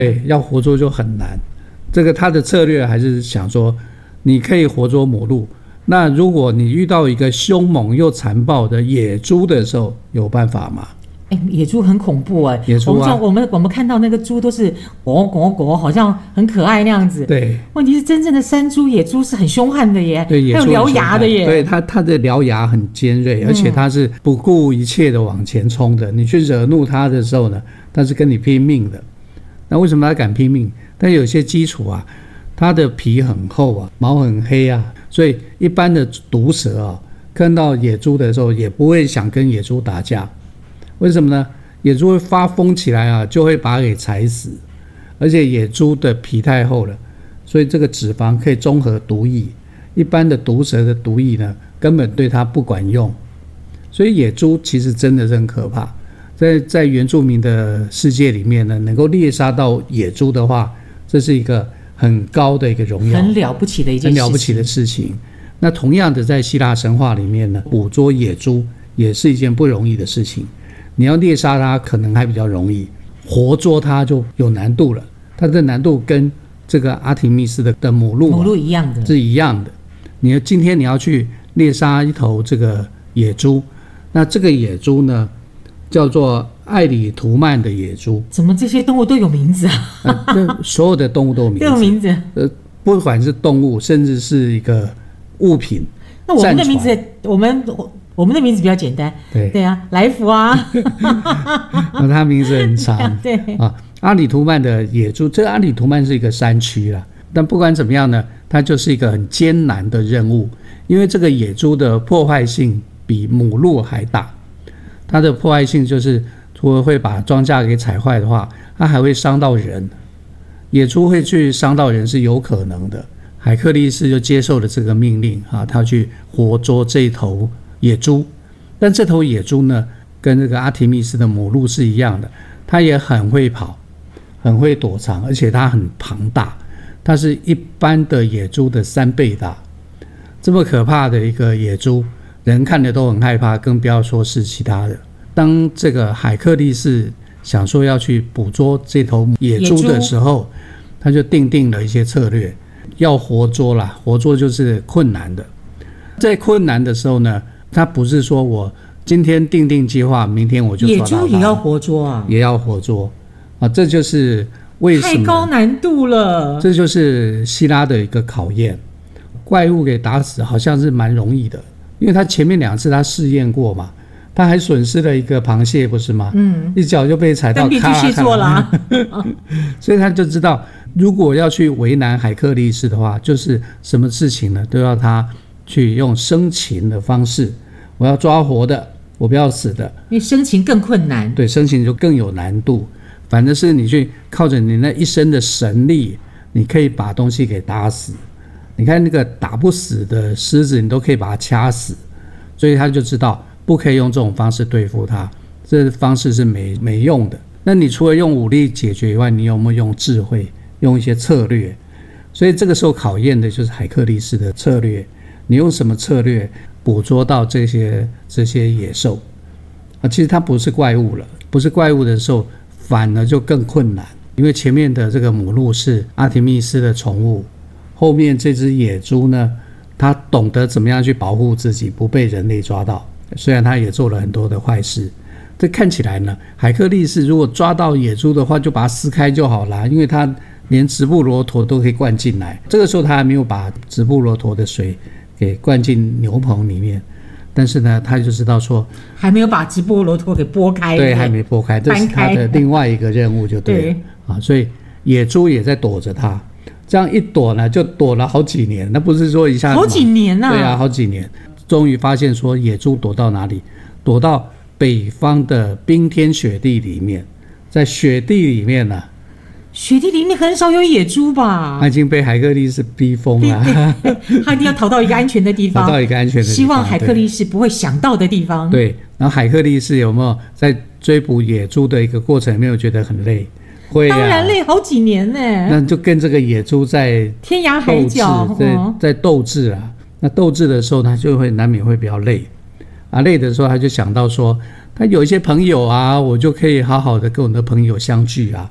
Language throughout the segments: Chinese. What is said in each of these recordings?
对，要活捉就很难。这个他的策略还是想说，你可以活捉母鹿，那如果你遇到一个凶猛又残暴的野猪的时候，有办法吗？ 野猪很恐怖野猪啊， 我们看到那个猪都是狗狗狗，好像很可爱那样子。 对， 问题是真正的山猪、野猪是很凶悍的耶， 对， 还有獠牙的耶。 对，它的獠牙很尖锐，而且它是不顾一切的往前冲的。你去惹怒它的时候呢，它是跟你拼命的。那为什么它敢拼命？但有些基础啊，它的皮很厚啊，毛很黑啊，所以一般的毒蛇啊，看到野猪的时候也不会想跟野猪打架。为什么呢？野猪会发疯起来啊，就会把它给踩死。而且野猪的皮太厚了，所以这个脂肪可以中和毒液。一般的毒蛇的毒液呢，根本对它不管用。所以野猪其实真的是很可怕。在原住民的世界里面呢，能够猎杀到野猪的话，这是一个很高的一个荣耀， 很了不起的一件事情， 很了不起的事情。那同样的，在希腊神话里面呢，捕捉野猪也是一件不容易的事情。你要猎杀它可能还比较容易，活捉它就有难度了。它的难度跟这个阿提密斯的母鹿一样的， 是一样的。今天你要去猎杀一头这个野猪，那这个野猪呢叫做艾里图曼的野猪。 怎么这些动物都有名字啊？ 所有的动物都有名字， 都有名字。 不管是动物，甚至是一个物品。 那我们的名字，我们的名字比较简单。对啊，来福啊。 他名字很长。 对啊，阿里图曼的野猪，这个阿里图曼是一个山区啦。但不管怎么样呢，它就是一个很艰难的任务，因为这个野猪的破坏性比母鹿还大。它的破坏性就是除了会把庄稼给踩坏的话，它还会伤到人。野猪会去伤到人是有可能的。海克力士就接受了这个命令啊，他去活捉这头野猪。但这头野猪呢，跟这个阿提密斯的母鹿是一样的，它也很会跑，很会躲藏，而且它很庞大，它是一般的野猪的3倍大。这么可怕的一个野猪，人看了都很害怕，更不要说是其他的。当这个海克力士想说要去捕捉这头野猪的时候，他就定了一些策略，要活捉啦。活捉就是困难的。在困难的时候呢，他不是说我今天定计划，明天我就抓到它。 野猪也要活捉啊？ 也要活捉啊！这就是为什么太高难度了。 这就是希拉的一个考验。怪物给打死好像是蛮容易的，因为他前面2次他试验过嘛，他还损失了一个螃蟹，不是吗？一脚就被踩到， 变巨蟹座啦。 所以他就知道，如果要去为难海克力士的话，就是什么事情呢，都要他去用生擒的方式。我要抓活的，我不要死的， 因为生擒更困难。 对，生擒就更有难度。反正是你去靠着你那一身的神力，你可以把东西给打死。你看那个打不死的狮子，你都可以把它掐死。所以他就知道不可以用这种方式对付它，这方式是没用的。那你除了用武力解决以外，你有没有用智慧，用一些策略？所以这个时候考验的就是海克力士的策略。你用什么策略捕捉到这些野兽啊？其实它不是怪物了，不是怪物的时候，反而就更困难。因为前面的这个母鹿是阿提密斯的宠物，后面这只野猪呢，它懂得怎么样去保护自己，不被人类抓到。虽然它也做了很多的坏事，这看起来呢，海克力士如果抓到野猪的话，就把它撕开就好了，因为它连直布罗陀都可以灌进来。这个时候他还没有把直布罗陀的水给灌进牛棚里面，但是呢，他就知道说还没有把直布罗陀给拨开。 对，还没拨开，这是他的另外一个任务，就对了。啊，所以野猪也在躲着他。这样一躲呢，就躲了好几年。那不是说一下好几年啊？ 对啊，好几年。终于发现说野猪躲到哪里？躲到北方的冰天雪地里面，在雪地里面呢。 雪地里面很少有野猪吧？ 他已经被海克力士逼疯了。 他一定要逃到一个安全的地方， 逃到一个安全的地方， 希望海克力士不会想到的地方。 对，然后海克力士有没有在追捕野猪的一个过程里面有觉得很累？会啊， 当然累好几年呢。 那就跟这个野猪在天涯海角在斗智啊。那斗智的时候，他就会难免会比较累啊。累的时候，他就想到说，他有一些朋友啊，我就可以好好的跟我的朋友相聚啊。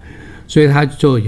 所以它就